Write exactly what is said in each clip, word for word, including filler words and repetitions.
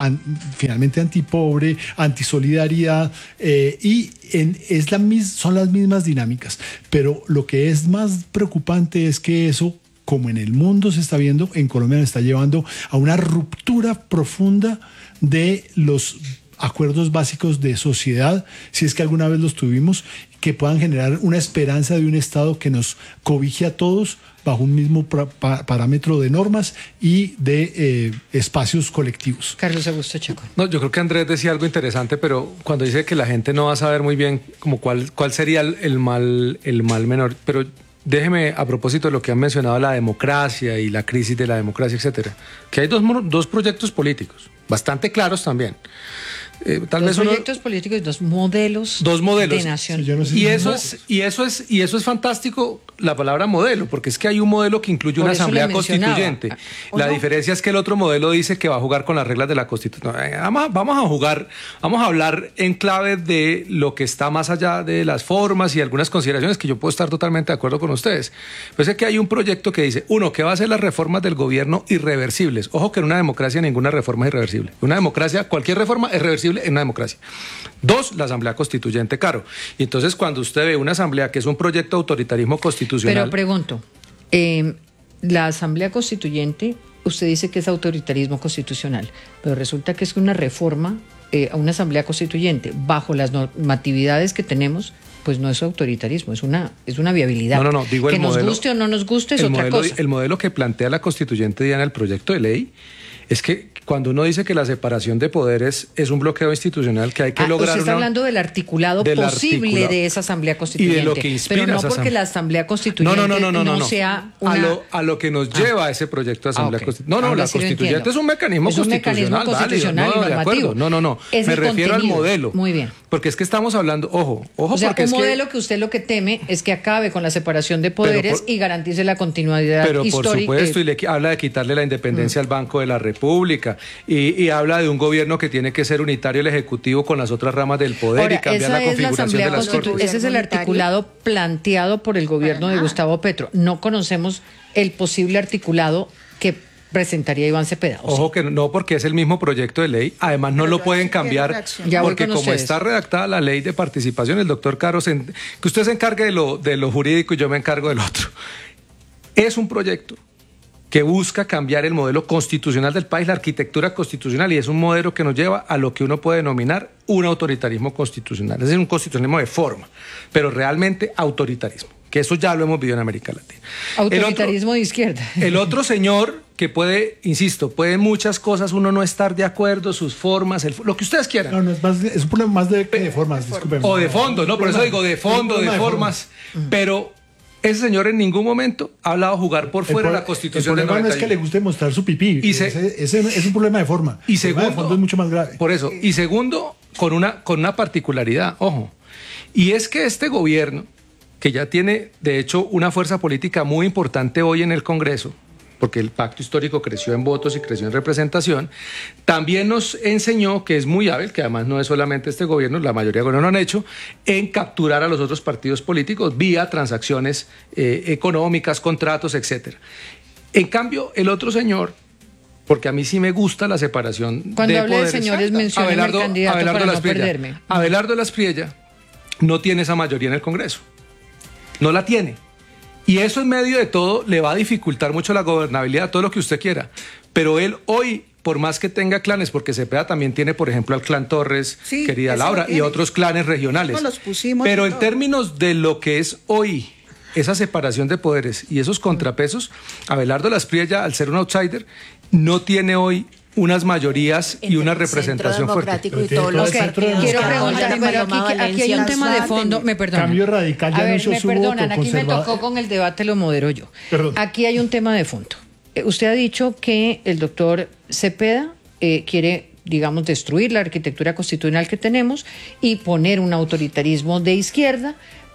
an, finalmente antipobre, antisolidaridad, eh, y en, es la mis, son las mismas dinámicas. Pero lo que es más preocupante es que eso, como en el mundo se está viendo, en Colombia nos está llevando a una ruptura profunda de los acuerdos básicos de sociedad, si es que alguna vez los tuvimos, que puedan generar una esperanza de un Estado que nos cobije a todos bajo un mismo pra, pa, parámetro de normas y de eh, espacios colectivos. Carlos Augusto Chacón. No, yo creo que Andrés decía algo interesante, pero cuando dice que la gente no va a saber muy bien como cuál, cuál sería el, el mal, el mal menor, pero déjeme, a propósito de lo que han mencionado, la democracia y la crisis de la democracia, etcétera, que hay dos, dos proyectos políticos, bastante claros también. Eh, tal dos vez uno, proyectos políticos y dos modelos, dos modelos de nación. Sí, no sé y, si eso no. es, y, eso es, y eso es fantástico, la palabra modelo, porque es que hay un modelo que incluye Por una eso asamblea le mencionaba. constituyente. ¿O La no? diferencia es que el otro modelo dice que va a jugar con las reglas de la Constitución. No, eh, vamos, vamos a jugar, vamos a hablar en clave de lo que está más allá de las formas y algunas consideraciones que yo puedo estar totalmente de acuerdo con ustedes. Pues es que hay un proyecto que dice, uno, que va a hacer las reformas del gobierno irreversibles. Ojo que en una democracia ninguna reforma es irreversible. En una democracia, cualquier reforma es reversible en una democracia. Dos, la asamblea constituyente, Caro. Y entonces cuando usted ve una asamblea que es un proyecto de autoritarismo constitucional... Pero pregunto, eh, la asamblea constituyente, usted dice que es autoritarismo constitucional, pero resulta que es una reforma eh, a una asamblea constituyente bajo las normatividades que tenemos, pues no es autoritarismo, es una, es una viabilidad. No, no, no, digo el que modelo, nos guste o no nos guste es el otra modelo, cosa. El modelo que plantea la constituyente, Diana, el proyecto de ley, es que cuando uno dice que la separación de poderes es un bloqueo institucional que hay que ah, lograr... Usted está una, hablando del articulado del posible articulado, de esa asamblea constituyente. y de lo que inspira pero no esa porque asamblea. la asamblea constituyente no, no, no, no, no, no, no. sea una... A lo, a lo que nos Ah. lleva a ese proyecto de asamblea Ah, okay. constituyente. No, no, Ahora la sí lo constituyente entiendo. es un mecanismo Es un constitucional, mecanismo constitucional válido, no, y de normativo. acuerdo. No, no, no. Es Me el refiero al contenido. modelo. Muy bien. Porque es que estamos hablando, ojo, ojo, O sea, porque un es modelo que, que usted lo que teme es que acabe con la separación de poderes por, y garantice la continuidad pero histórica. por supuesto, y le habla de quitarle la independencia mm. al Banco de la República, y, y habla de un gobierno que tiene que ser unitario el Ejecutivo con las otras ramas del poder. Ahora, y cambiar la configuración de las Cortes. Ese es el articulado planteado por el gobierno de Gustavo Petro. No conocemos el posible articulado que presentaría Iván Cepeda. Ojo que no, porque es el mismo proyecto de ley. Además, no lo pueden cambiar porque como ustedes. está redactada la ley de participación, el doctor Caro, se, que usted se encargue de lo, de lo jurídico y yo me encargo del otro. Es un proyecto que busca cambiar el modelo constitucional del país, la arquitectura constitucional, y es un modelo que nos lleva a lo que uno puede denominar un autoritarismo constitucional. Es decir, un constitucionalismo de forma, pero realmente autoritarismo, que eso ya lo hemos vivido en América Latina. Autoritarismo otro, de izquierda. El otro señor que puede, insisto, puede muchas cosas uno no estar de acuerdo, sus formas, el, lo que ustedes quieran. No, no, es, más, es un problema más de, de formas, discúlpenme. O de fondo, no, por eso digo de fondo, de, de formas, formas. Pero ese señor en ningún momento ha hablado de jugar por fuera de la Constitución del noventa y uno. El problema no es que le guste mostrar su pipí, y se, ese, ese es un problema de forma. Y el segundo, problema de fondo es mucho más grave. Por eso, y segundo, con una, con una particularidad, ojo, y es que este gobierno, que ya tiene, de hecho, una fuerza política muy importante hoy en el Congreso, porque el pacto histórico creció en votos y creció en representación, también nos enseñó que es muy hábil, que además no es solamente este gobierno, la mayoría de gobiernos lo han hecho, en capturar a los otros partidos políticos vía transacciones eh, económicas, contratos, etcétera. En cambio, el otro señor, porque a mí sí me gusta la separación Cuando de hable poderes. de señores, mencióneme al candidato Abelardo para Las no Priella. perderme. Abelardo Las Priella no tiene esa mayoría en el Congreso. No la tiene. Y eso en medio de todo le va a dificultar mucho la gobernabilidad, todo lo que usted quiera. Pero él hoy, por más que tenga clanes, porque Cepeda también tiene, por ejemplo, al clan Torres, sí, querida Laura, y otros clanes regionales. No los pusimos. Pero en todo. Términos de lo que es hoy esa separación de poderes y esos contrapesos, Abelardo Las Priella, al ser un outsider, no tiene hoy unas mayorías y una representación fuerte. Y todos los okay. Quiero preguntar, pero aquí, aquí hay un tema de fondo, me perdonan. Cambio radical, ya a ver, no me perdonan, aquí me tocó con el debate, lo modero yo. Perdón. Aquí hay un tema de fondo. Eh, usted ha dicho que el doctor Cepeda eh, quiere, digamos, destruir la arquitectura constitucional que tenemos y poner un autoritarismo de izquierda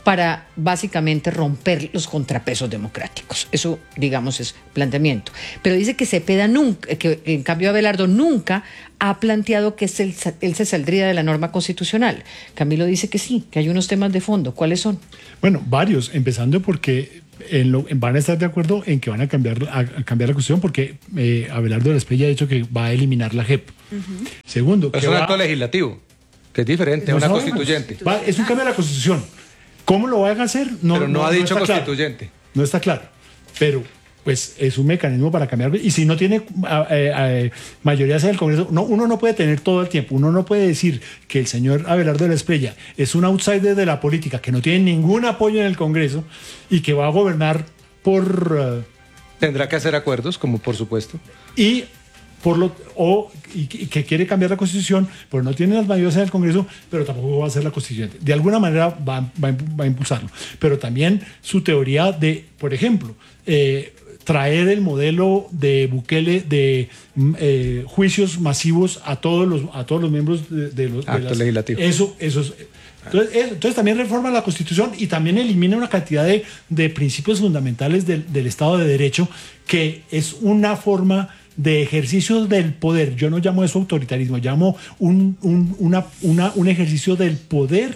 para básicamente romper los contrapesos democráticos. Eso, digamos, es planteamiento. Pero dice que Cepeda nunca, que en cambio Abelardo nunca ha planteado que él, él se saldría de la norma constitucional. Camilo dice que sí, que hay unos temas de fondo. ¿Cuáles son? Bueno, varios, empezando porque en lo, van a estar de acuerdo en que van a cambiar, a, a cambiar la Constitución, porque eh, Abelardo de la Espriella ha dicho que va a eliminar la J E P. Uh-huh. Segundo, es un acto legislativo, que es diferente a una constituyente. Va, es un cambio de la Constitución. ¿Cómo lo van a hacer? No, pero no, no ha dicho no constituyente. Claro. No está claro. Pero, pues, es un mecanismo para cambiar. Y si no tiene eh, eh, mayoría en el Congreso, no, uno no puede tener todo el tiempo. Uno no puede decir que el señor Abelardo de la Espriella es un outsider de la política, que no tiene ningún apoyo en el Congreso y que va a gobernar por... Uh, Tendrá que hacer acuerdos, como por supuesto. Y... Por lo, o y, y que quiere cambiar la Constitución, pero no tiene las mayorías en el Congreso, pero tampoco va a ser la Constituyente. De alguna manera va, va, va a impulsarlo. Pero también su teoría de, por ejemplo, eh, traer el modelo de Bukele de eh, juicios masivos a todos los, a todos los miembros de, de los... Acto de las, legislativo. Eso, eso es... Entonces, eso, entonces también reforma la Constitución y también elimina una cantidad de, de principios fundamentales del, del Estado de Derecho, que es una forma de ejercicio del poder. Yo no llamo eso autoritarismo, llamo un, un, una, una, un ejercicio del poder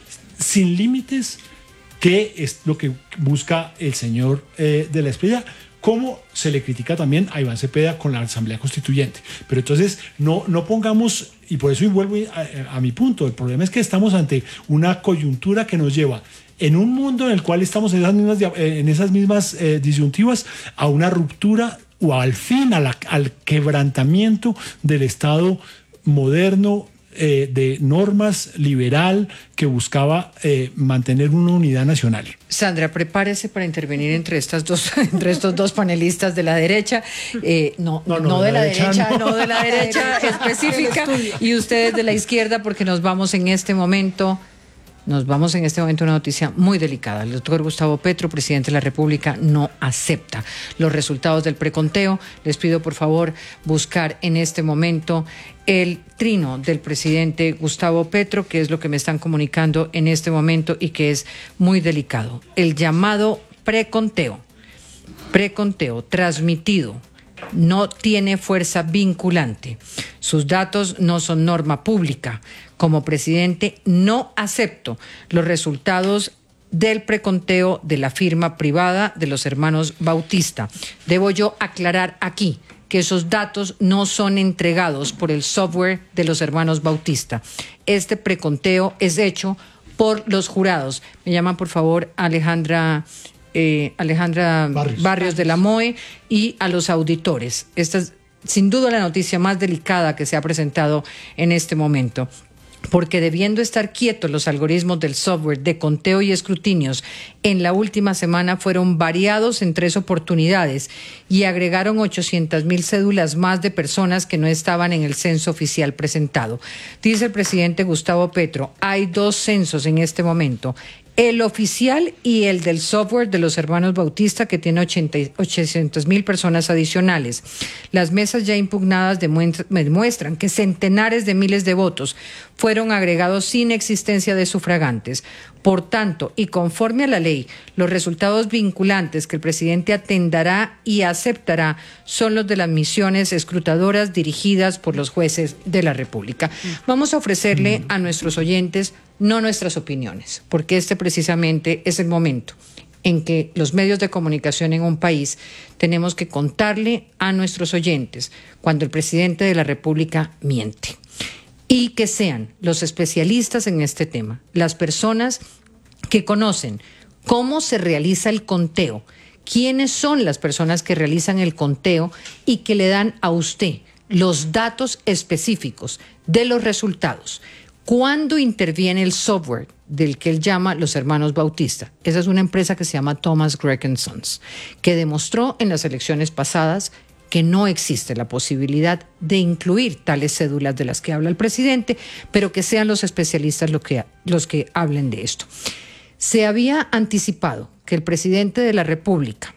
sin límites, que es lo que busca el señor eh, de la Espriella, como se le critica también a Iván Cepeda con la Asamblea Constituyente. Pero entonces no, no pongamos, y por eso vuelvo a, a mi punto, el problema es que estamos ante una coyuntura que nos lleva en un mundo en el cual estamos en esas mismas, en esas mismas eh, disyuntivas a una ruptura o al fin a la, al quebrantamiento del Estado moderno, eh, de normas liberal, que buscaba eh, mantener una unidad nacional. Sandra, prepárese para intervenir entre estas dos, entre estos dos panelistas de la derecha, eh, no, no, no, no de, de la derecha, derecha no. no de la derecha específica, y ustedes de la izquierda, porque nos vamos en este momento. Nos vamos en este momento a una noticia muy delicada. El doctor Gustavo Petro, presidente de la República, no acepta los resultados del preconteo. Les pido, por favor, buscar en este momento el trino del presidente Gustavo Petro, que es lo que me están comunicando en este momento y que es muy delicado. El llamado preconteo, preconteo transmitido, no tiene fuerza vinculante. Sus datos no son norma pública. Como presidente no acepto los resultados del preconteo de la firma privada de los hermanos Bautista. Debo yo aclarar aquí que esos datos no son entregados por el software de los hermanos Bautista. Este preconteo es hecho por los jurados. Me llaman, por favor, Alejandra... Eh, Alejandra Barrios. Barrios de la M O E y a los auditores. Esta es sin duda la noticia más delicada que se ha presentado en este momento, porque debiendo estar quietos los algoritmos del software de conteo y escrutinios, en la última semana fueron variados en tres oportunidades y agregaron ochocientas mil cédulas más de personas que no estaban en el censo oficial presentado. Dice el presidente Gustavo Petro, hay dos censos en este momento, el oficial y el del software de los hermanos Bautista, que tiene ochocientas mil personas adicionales. Las mesas ya impugnadas demuestran que centenares de miles de votos fueron agregados sin existencia de sufragantes. Por tanto, y conforme a la ley, los resultados vinculantes que el presidente atenderá y aceptará son los de las misiones escrutadoras dirigidas por los jueces de la República. Vamos a ofrecerle a nuestros oyentes no nuestras opiniones, porque este precisamente es el momento en que los medios de comunicación en un país tenemos que contarle a nuestros oyentes cuando el presidente de la República miente. Y que sean los especialistas en este tema, las personas que conocen cómo se realiza el conteo, quiénes son las personas que realizan el conteo y que le dan a usted los datos específicos de los resultados. ¿Cuándo interviene el software del que él llama los hermanos Bautista? Esa es una empresa que se llama Thomas Gregg and Sons, que demostró en las elecciones pasadas que no existe la posibilidad de incluir tales cédulas de las que habla el presidente, pero que sean los especialistas los que, los que hablen de esto. Se había anticipado que el presidente de la República,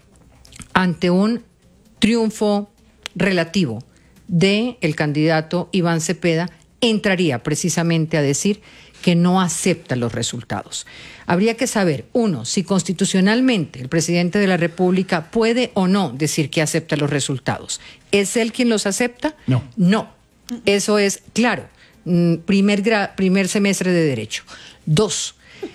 ante un triunfo relativo del candidato Iván Cepeda, entraría precisamente a decir que no acepta los resultados. Habría que saber, uno, si constitucionalmente el presidente de la República puede o no decir que acepta los resultados. ¿Es él quien los acepta? No. No. Eso es claro. Primer, gra- primer semestre de Derecho. Dos.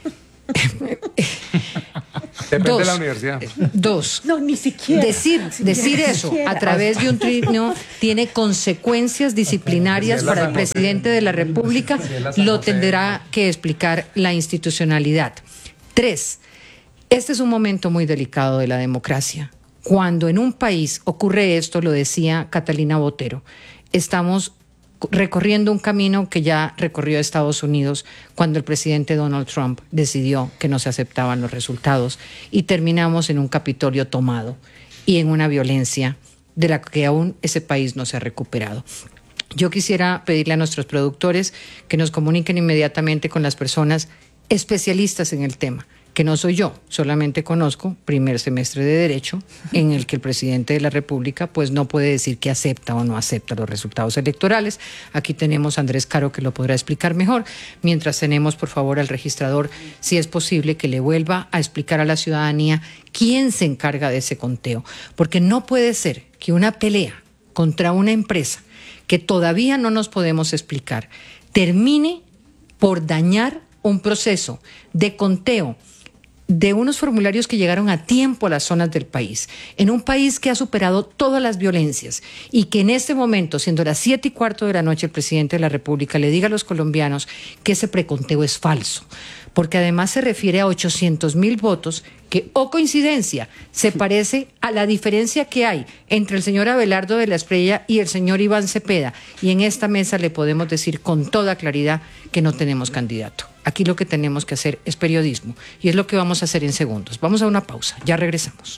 Depende dos, de la universidad. Dos. No, ni siquiera. Decir, decir eso siquiera. a través de un trino tiene consecuencias disciplinarias para el presidente de la República, lo tendrá que explicar la institucionalidad. Tres, este es un momento muy delicado de la democracia. Cuando en un país ocurre esto, lo decía Catalina Botero, estamos recorriendo un camino que ya recorrió Estados Unidos cuando el presidente Donald Trump decidió que no se aceptaban los resultados y terminamos en un Capitolio tomado y en una violencia de la que aún ese país no se ha recuperado. Yo quisiera pedirle a nuestros productores que nos comuniquen inmediatamente con las personas especialistas en el tema, que no soy yo, solamente conozco primer semestre de Derecho, en el que el presidente de la República pues no puede decir que acepta o no acepta los resultados electorales. Aquí tenemos a Andrés Caro, que lo podrá explicar mejor, mientras tenemos por favor al registrador, si es posible que le vuelva a explicar a la ciudadanía quién se encarga de ese conteo, porque no puede ser que una pelea contra una empresa que todavía no nos podemos explicar termine por dañar un proceso de conteo de unos formularios que llegaron a tiempo a las zonas del país, en un país que ha superado todas las violencias y que en este momento, siendo las siete y cuarto de la noche, el presidente de la República le diga a los colombianos que ese preconteo es falso, porque además se refiere a ochocientos mil votos que, o coincidencia, se parece a la diferencia que hay entre el señor Abelardo de la Espriella y el señor Iván Cepeda, y en esta mesa le podemos decir con toda claridad que no tenemos candidato. Aquí lo que tenemos que hacer es periodismo, y es lo que vamos a hacer en segundos. Vamos a una pausa, ya regresamos.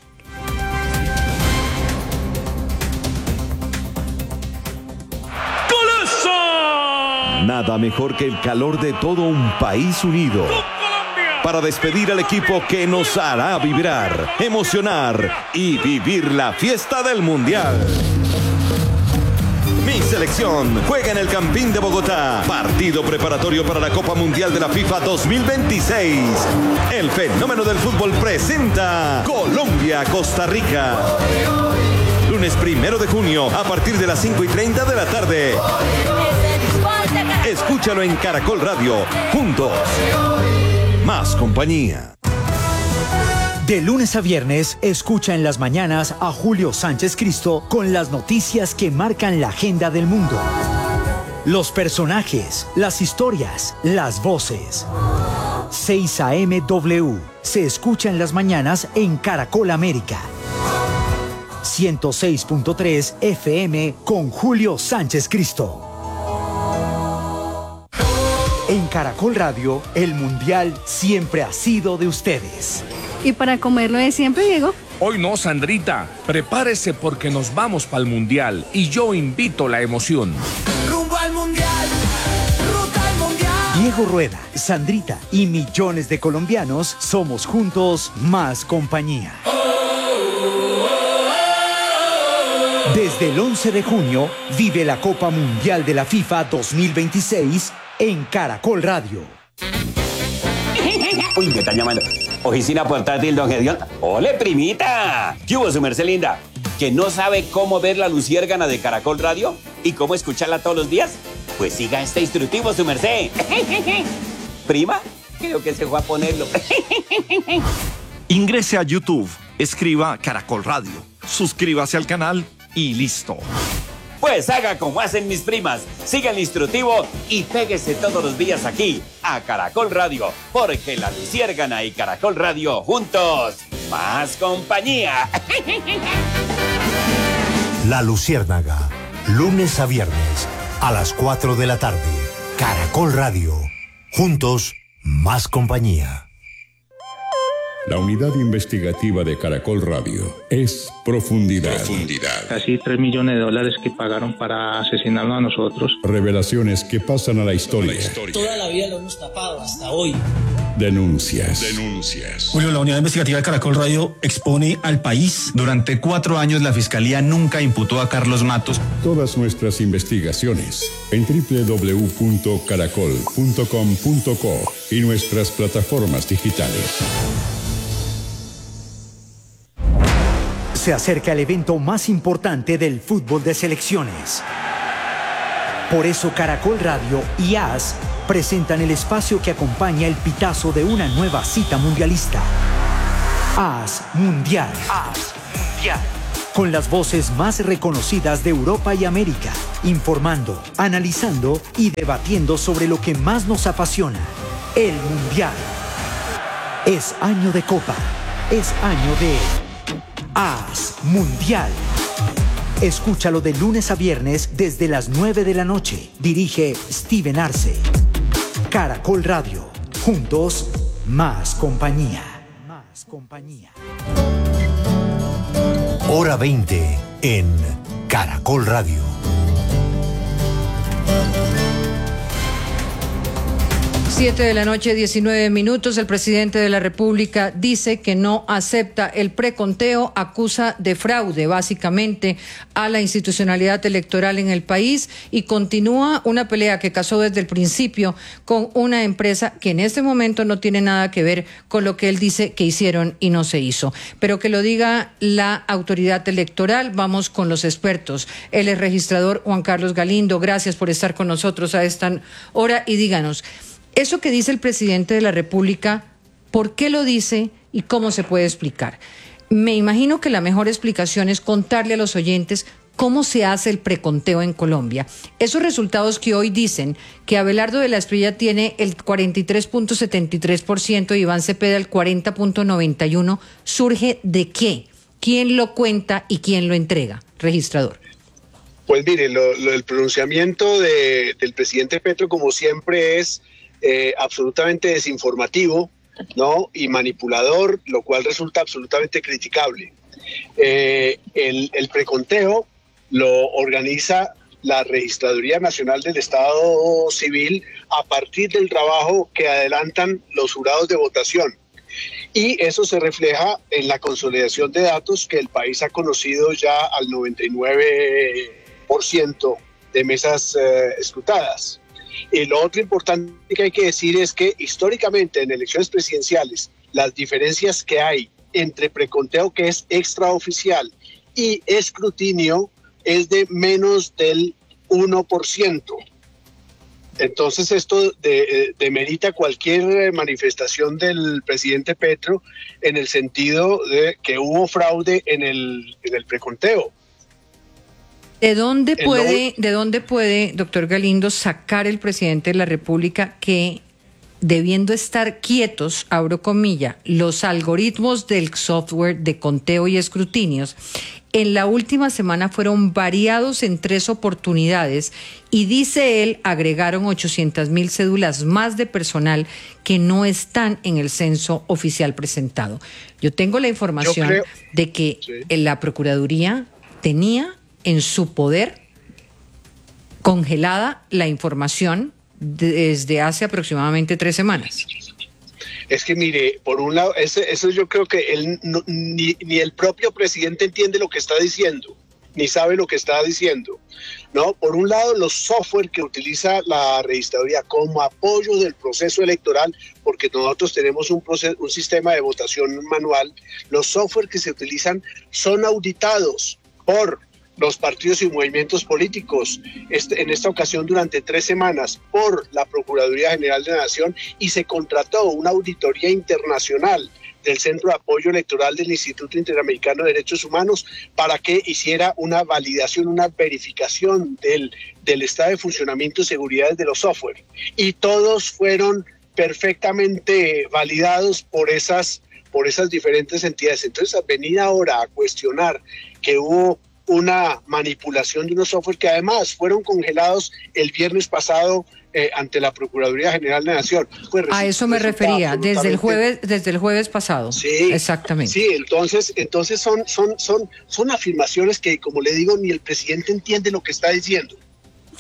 Nada mejor que el calor de todo un país unido para despedir al equipo que nos hará vibrar, emocionar y vivir la fiesta del Mundial. Mi selección juega en el Campín de Bogotá. Partido preparatorio para la Copa Mundial de la FIFA dos mil veintiséis. El fenómeno del fútbol presenta Colombia-Costa Rica. Lunes primero de junio a partir de las cinco y treinta de la tarde. Escúchalo en Caracol Radio. Juntos. Más compañía. De lunes a viernes, escucha en las mañanas a Julio Sánchez Cristo con las noticias que marcan la agenda del mundo. Los personajes, las historias, las voces. seis a eme W se escucha en las mañanas en Caracol América. ciento seis punto tres F M con Julio Sánchez Cristo. En Caracol Radio, el Mundial siempre ha sido de ustedes. ¿Y para comerlo de siempre, Diego? Hoy no, Sandrita. Prepárese porque nos vamos para el Mundial y yo invito la emoción. Rumbo al Mundial, ruta al Mundial. Diego Rueda, Sandrita y millones de colombianos somos juntos más compañía. Desde el once de junio, vive la Copa Mundial de la FIFA dos mil veintiséis en Caracol Radio. Uy, me están llamando. Oficina portátil, don Gedeón. ¡Ole, primita! ¿Qué hubo, su merced linda? ¿Que no sabe cómo ver la luciérgana de Caracol Radio? ¿Y cómo escucharla todos los días? Pues siga este instructivo, su merced. ¿Prima? Creo que se fue a ponerlo. Ingrese a YouTube, escriba Caracol Radio, suscríbase al canal y listo. Pues haga como hacen mis primas, siga el instructivo y péguese todos los días aquí a Caracol Radio, porque la luciérgana y Caracol Radio juntos, más compañía. La Luciérnaga, lunes a viernes a las cuatro de la tarde. Caracol Radio, juntos, más compañía. La unidad investigativa de Caracol Radio es Profundidad. Profundidad. Casi tres millones de dólares que pagaron para asesinarnos a nosotros. Revelaciones que pasan a la historia. Toda la vida lo hemos tapado hasta hoy. Denuncias. Denuncias. Julio, la unidad investigativa de Caracol Radio expone al país. Durante cuatro años la Fiscalía nunca imputó a Carlos Matos. Todas nuestras investigaciones en doble u doble u doble u punto caracol punto com punto co y nuestras plataformas digitales. Se acerca el evento más importante del fútbol de selecciones. Por eso Caracol Radio y A S presentan el espacio que acompaña el pitazo de una nueva cita mundialista. A S Mundial. A S Mundial. Con las voces más reconocidas de Europa y América, informando, analizando y debatiendo sobre lo que más nos apasiona, el Mundial. Es año de Copa, es año de A S Mundial. Escúchalo de lunes a viernes desde las nueve de la noche. Dirige Steven Arce. Caracol Radio. Juntos, más compañía. Más compañía. Hora veinte en Caracol Radio. Siete de la noche, diecinueve minutos. El presidente de la República dice que no acepta el preconteo, acusa de fraude básicamente a la institucionalidad electoral en el país y continúa una pelea que casó desde el principio con una empresa que en este momento no tiene nada que ver con lo que él dice que hicieron y no se hizo. Pero que lo diga la autoridad electoral. Vamos con los expertos. Él es registrador Juan Carlos Galindo. Gracias por estar con nosotros a esta hora y díganos, eso que dice el presidente de la República, ¿por qué lo dice y cómo se puede explicar? Me imagino que la mejor explicación es contarle a los oyentes cómo se hace el preconteo en Colombia. Esos resultados que hoy dicen que Abelardo de la Espriella tiene el cuarenta y tres punto setenta y tres por ciento y Iván Cepeda el cuarenta punto noventa y uno por ciento, ¿surge de qué? ¿Quién lo cuenta y quién lo entrega? Registrador. Pues mire, lo, lo, el pronunciamiento de, del presidente Petro, como siempre, es Eh, absolutamente desinformativo, ¿no? Y manipulador, lo cual resulta absolutamente criticable. Eh, el, el preconteo lo organiza la Registraduría Nacional del Estado Civil a partir del trabajo que adelantan los jurados de votación. Y eso se refleja en la consolidación de datos que el país ha conocido ya al noventa y nueve por ciento de mesas eh, escrutadas. Y lo otro importante que hay que decir es que históricamente en elecciones presidenciales las diferencias que hay entre preconteo, que es extraoficial, y escrutinio es de menos del uno por ciento. Entonces esto de, demerita cualquier manifestación del presidente Petro en el sentido de que hubo fraude en el, en el preconteo. ¿De dónde puede, ¿De dónde puede, doctor Galindo, sacar el presidente de la República que, debiendo estar quietos, abro comilla, los algoritmos del software de conteo y escrutinios en la última semana fueron variados en tres oportunidades y, dice él, agregaron ochocientas mil cédulas más de personal que no están en el censo oficial presentado? Yo tengo la información creo, de que sí. la Procuraduría tenía en su poder congelada la información desde hace aproximadamente tres semanas. Es que mire, por un lado, eso, eso yo creo que él no, ni, ni el propio presidente entiende lo que está diciendo, ni sabe lo que está diciendo, ¿no? Por un lado, los software que utiliza la registraduría como apoyo del proceso electoral, porque nosotros tenemos un, proceso, un sistema de votación manual, los software que se utilizan son auditados por los partidos y movimientos políticos, este, en esta ocasión durante tres semanas, por la Procuraduría General de la Nación, y se contrató una auditoría internacional del Centro de Apoyo Electoral del Instituto Interamericano de Derechos Humanos para que hiciera una validación, una verificación del, del estado de funcionamiento y seguridad de los software. Y todos fueron perfectamente validados por esas, por esas diferentes entidades. Entonces, venir ahora a cuestionar que hubo una manipulación de unos software que además fueron congelados el viernes pasado eh, ante la Procuraduría General de la Nación. Pues a eso me refería, desde el jueves, desde el jueves pasado. Sí, exactamente. Sí, entonces, entonces son, son, son, son afirmaciones que, como le digo, ni el presidente entiende lo que está diciendo.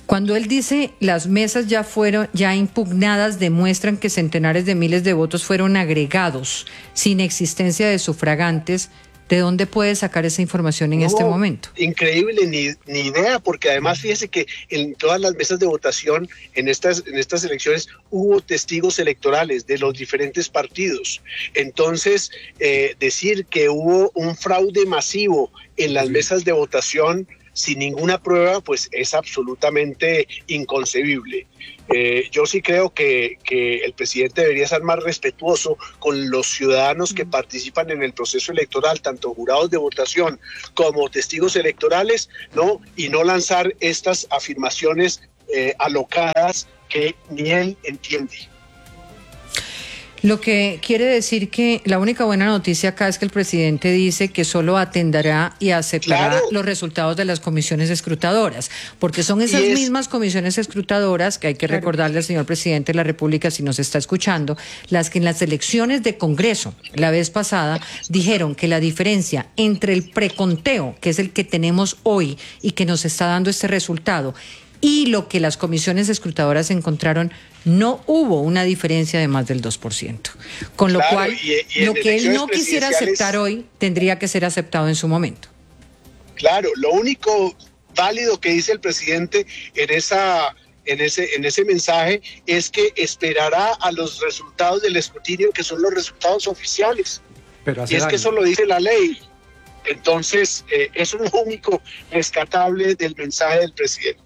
Cuando él dice las mesas ya fueron ya impugnadas demuestran que centenares de miles de votos fueron agregados sin existencia de sufragantes, ¿de dónde puede sacar esa información en No, este momento? Increíble, ni, ni idea, porque además fíjese que en todas las mesas de votación en estas, en estas elecciones hubo testigos electorales de los diferentes partidos. Entonces, eh, decir que hubo un fraude masivo en las mesas de votación sin ninguna prueba, pues es absolutamente inconcebible. Eh, yo sí creo que, que el presidente debería ser más respetuoso con los ciudadanos que participan en el proceso electoral, tanto jurados de votación como testigos electorales, ¿no? Y no lanzar estas afirmaciones eh, alocadas que ni él entiende. Lo que quiere decir que la única buena noticia acá es que el presidente dice que solo atenderá y aceptará Claro. los resultados de las comisiones escrutadoras, porque son esas Y es- mismas comisiones escrutadoras que hay que recordarle al señor presidente de la República, si nos está escuchando, las que en las elecciones de Congreso la vez pasada dijeron que la diferencia entre el preconteo, que es el que tenemos hoy y que nos está dando este resultado, y lo que las comisiones escrutadoras encontraron, no hubo una diferencia de más del dos por ciento. Con lo Claro, cual, y- y en lo que él elecciones no quisiera presidenciales- aceptar hoy tendría que ser aceptado en su momento. Claro, lo único válido que dice el presidente en esa en ese en ese mensaje es que esperará a los resultados del escrutinio, que son los resultados oficiales. Pero hace Y es que daño. eso lo dice la ley. Entonces, eh, eso es lo único rescatable del mensaje del presidente.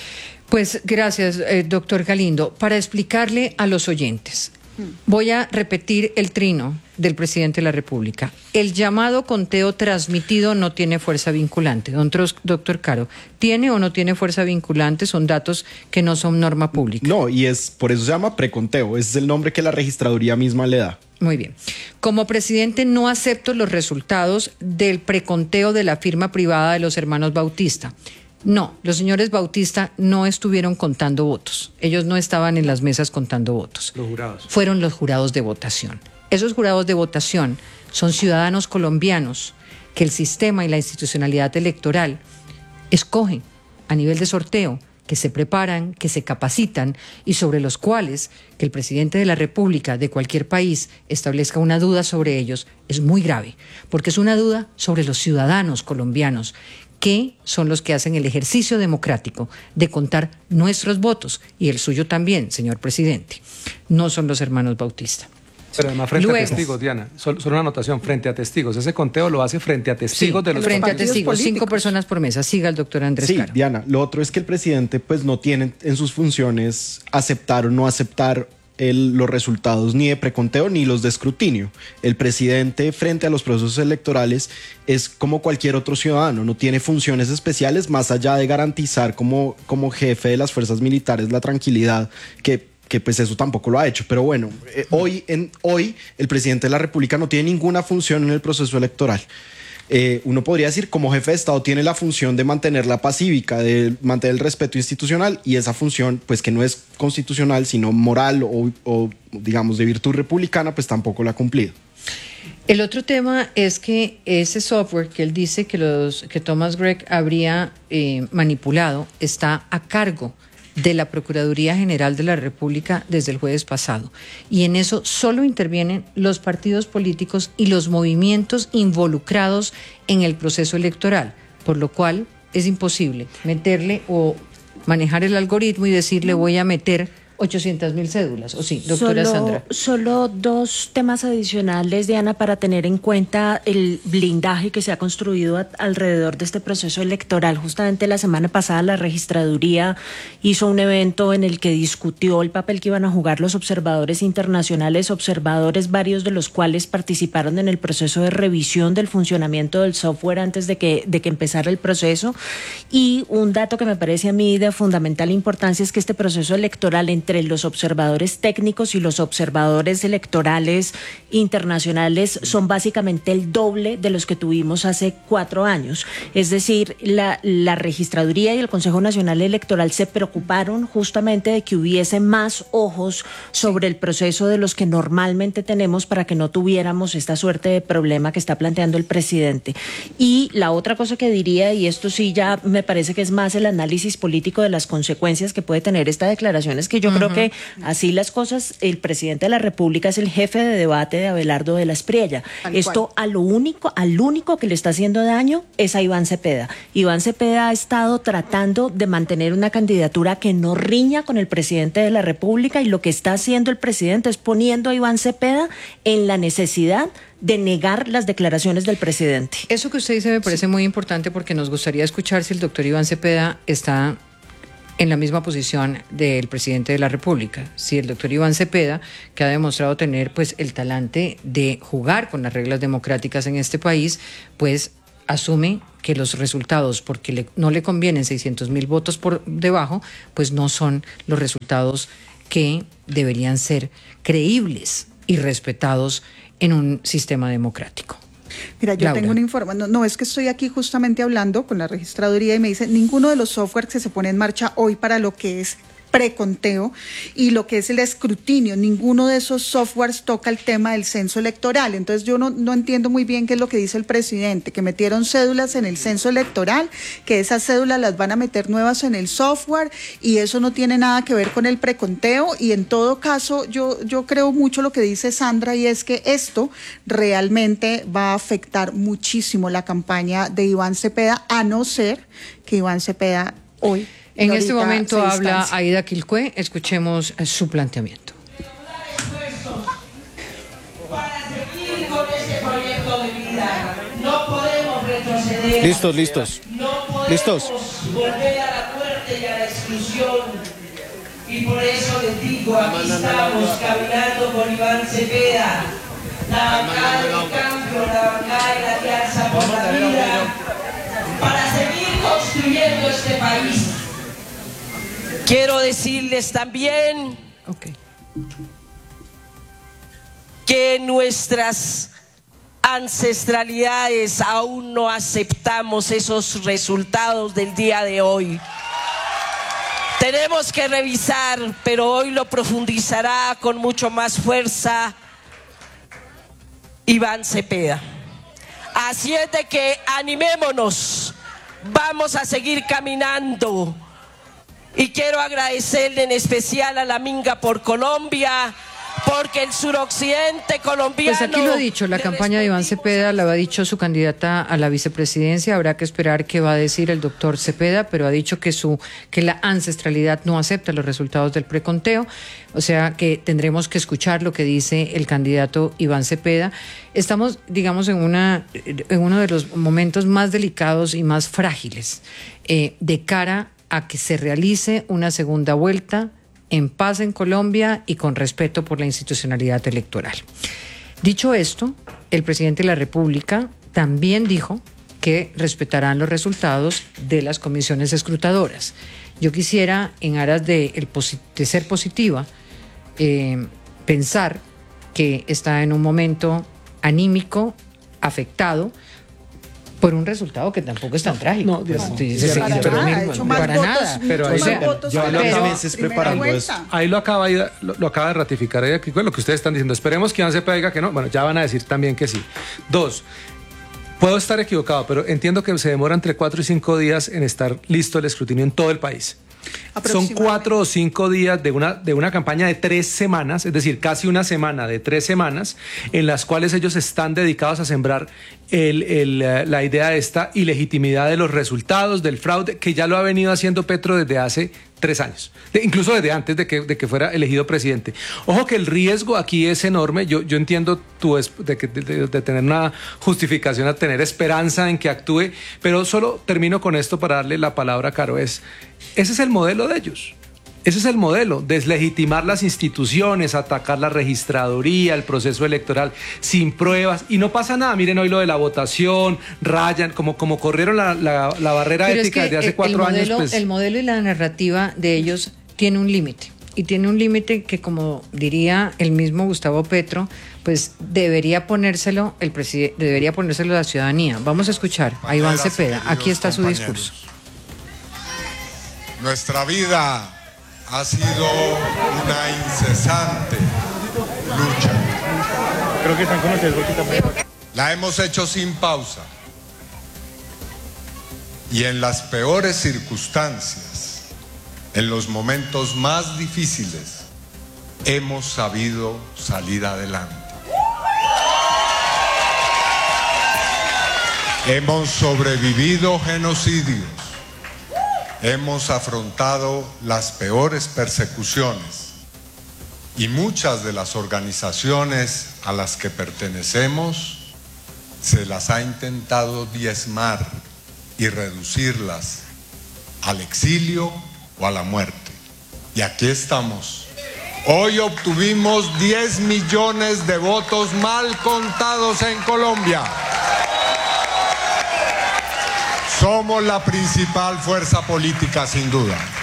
Pues gracias, eh, doctor Galindo. Para explicarle a los oyentes, voy a repetir el trino del presidente de la República. El llamado conteo transmitido no tiene fuerza vinculante. Don Tros- doctor Caro, ¿tiene o no tiene fuerza vinculante? Son datos que no son norma pública. No, y es por eso se llama preconteo, ese es el nombre que la registraduría misma le da. Muy bien. Como presidente no acepto los resultados del preconteo de la firma privada de los hermanos Bautista. No, los señores Bautista no estuvieron contando votos. Ellos no estaban en las mesas contando votos. Los jurados. Fueron los jurados de votación. Esos jurados de votación son ciudadanos colombianos que el sistema y la institucionalidad electoral escogen a nivel de sorteo, que se preparan, que se capacitan y sobre los cuales que el presidente de la República de cualquier país establezca una duda sobre ellos es muy grave, porque es una duda sobre los ciudadanos colombianos, que son los que hacen el ejercicio democrático de contar nuestros votos y el suyo también, señor presidente. No son los hermanos Bautista. Pero además frente Luego. a testigos, Diana, solo, solo una anotación, frente a testigos. Ese conteo lo hace frente a testigos Sí, de los frente a partidos testigos, políticos. cinco personas por mesa. Siga el doctor Andrés Sí, Caro. Diana, lo otro es que el presidente pues no tiene en sus funciones aceptar o no aceptar el- los resultados ni de preconteo ni los de escrutinio. El presidente frente a los procesos electorales es como cualquier otro ciudadano, no tiene funciones especiales más allá de garantizar como, como jefe de las fuerzas militares la tranquilidad que que pues eso tampoco lo ha hecho. Pero bueno, eh, hoy, en, hoy el presidente de la República no tiene ninguna función en el proceso electoral. Eh, uno podría decir, como jefe de Estado tiene la función de mantener la paz cívica, de mantener el respeto institucional, y esa función, pues que no es constitucional, sino moral o, o digamos de virtud republicana, pues tampoco la ha cumplido. El otro tema es que ese software que él dice que, los, que Thomas Gregg habría eh, manipulado está a cargo de la Procuraduría General de la República desde el jueves pasado. Y en eso solo intervienen los partidos políticos y los movimientos involucrados en el proceso electoral, por lo cual es imposible meterle o manejar el algoritmo y decirle voy a meter ochocientas mil cédulas. ¿O sí, doctora solo, Sandra? Solo dos temas adicionales, Diana, para tener en cuenta el blindaje que se ha construido a, alrededor de este proceso electoral. Justamente la semana pasada la registraduría hizo un evento en el que discutió el papel que iban a jugar los observadores internacionales, observadores varios de los cuales participaron en el proceso de revisión del funcionamiento del software antes de que, de que empezara el proceso. Y un dato que me parece a mí de fundamental importancia es que este proceso electoral en entre los observadores técnicos y los observadores electorales internacionales son básicamente el doble de los que tuvimos hace cuatro años. Es decir, la, la registraduría y el Consejo Nacional Electoral se preocuparon justamente de que hubiese más ojos sobre el proceso de los que normalmente tenemos para que no tuviéramos esta suerte de problema que está planteando el presidente. Y la otra cosa que diría, y esto sí ya me parece que es más el análisis político de las consecuencias que puede tener esta declaración, es que yo uh-huh. creo que así las cosas, el presidente de la República es el jefe de debate de Abelardo de la Espriella. Tal esto cual. a lo único, al único que le está haciendo daño es a Iván Cepeda. Iván Cepeda ha estado tratando de mantener una candidatura que no riña con el presidente de la República, y lo que está haciendo el presidente es poniendo a Iván Cepeda en la necesidad de negar las declaraciones del presidente. Eso que usted dice me parece sí. muy importante, porque nos gustaría escuchar si el doctor Iván Cepeda está en la misma posición del presidente de la República. Si el doctor Iván Cepeda, que ha demostrado tener pues el talante de jugar con las reglas democráticas en este país, pues asume que los resultados, porque le, no le convienen seiscientos mil votos por debajo, pues no son los resultados que deberían ser creíbles y respetados en un sistema democrático. Mira, yo Laura. tengo una información, no, no, es que estoy aquí justamente hablando con la registraduría y me dice, ninguno de los softwares que se pone en marcha hoy para lo que es preconteo y lo que es el escrutinio, ninguno de esos softwares toca el tema del censo electoral. Entonces yo no, no entiendo muy bien qué es lo que dice el presidente, que metieron cédulas en el censo electoral, que esas cédulas las van a meter nuevas en el software, y eso no tiene nada que ver con el preconteo. Y en todo caso yo, yo creo mucho lo que dice Sandra, y es que esto realmente va a afectar muchísimo la campaña de Iván Cepeda, a no ser que Iván Cepeda hoy En este momento habla Aida Quilcue, escuchemos su planteamiento. Para seguir con este proyecto de vida, no podemos retroceder. Listos, listos. No podemos listos. volver a la muerte y a la exclusión. Y por eso les digo, aquí estamos caminando con Iván Cepeda, la bancada del cambio, la bancada de la Alianza por la Vida, para seguir construyendo este país. Quiero decirles también okay. que nuestras ancestralidades aún no aceptamos esos resultados del día de hoy. Tenemos que revisar, pero hoy lo profundizará con mucho más fuerza Iván Cepeda. Así es de que animémonos, vamos a seguir caminando. Y quiero agradecerle en especial a la Minga por Colombia, porque el suroccidente colombiano... Pues aquí lo ha dicho, la campaña de Iván Cepeda lo ha dicho su candidata a la vicepresidencia. Habrá que esperar qué va a decir el doctor Cepeda, pero ha dicho que su que la ancestralidad no acepta los resultados del preconteo. O sea que tendremos que escuchar lo que dice el candidato Iván Cepeda. Estamos, digamos, en una en uno de los momentos más delicados y más frágiles eh, de cara a que se realice una segunda vuelta en paz en Colombia y con respeto por la institucionalidad electoral. Dicho esto, el presidente de la República también dijo que respetarán los resultados de las comisiones escrutadoras. Yo quisiera, en aras de, el posi- de ser positiva, eh, pensar que está en un momento anímico, afectado, por un resultado que tampoco es tan no, trágico. No, pues, no, sí, sí, para, pero, nada, pero, para votos, nada. Pero ahí, o sea, votos yo los meses preparando eso. Ahí lo acaba, lo, lo acaba de ratificar ahí aquí, lo que ustedes están diciendo. Esperemos que Iván Cepeda diga que no. Bueno, ya van a decir también que sí. Dos, puedo estar equivocado, pero entiendo que se demora entre cuatro y cinco días en estar listo el escrutinio en todo el país. Son cuatro o cinco días de una, de una campaña de tres semanas, es decir, casi una semana de tres semanas, en las cuales ellos están dedicados a sembrar el, el, la idea de esta ilegitimidad de los resultados, del fraude, que ya lo ha venido haciendo Petro desde hace tres años, de, incluso desde antes de que, de que fuera elegido presidente. Ojo que el riesgo aquí es enorme. Yo, yo entiendo tu de, de, de tener una justificación, a tener esperanza en que actúe, pero solo termino con esto para darle la palabra a Caro. Es, ese es el modelo de ellos. Ese es el modelo, deslegitimar las instituciones, atacar la registraduría, el proceso electoral sin pruebas, y no pasa nada. Miren hoy lo de la votación, rayan, como, como corrieron la, la, la barrera Pero ética es que desde hace cuatro el modelo, años. Pues... El modelo y la narrativa de ellos tiene un límite, y tiene un límite que, como diría el mismo Gustavo Petro, pues debería ponérselo el presidente, debería ponérselo la ciudadanía. Vamos a escuchar a Iván Cepeda. Aquí está su discurso. Nuestra vida ha sido una incesante lucha. Creo que están con ustedes. La hemos hecho sin pausa. Y en las peores circunstancias, en los momentos más difíciles, hemos sabido salir adelante. Hemos sobrevivido genocidios. Hemos afrontado las peores persecuciones y muchas de las organizaciones a las que pertenecemos se las ha intentado diezmar y reducirlas al exilio o a la muerte. Y aquí estamos. Hoy obtuvimos diez millones de votos mal contados en Colombia. Somos la principal fuerza política, sin duda.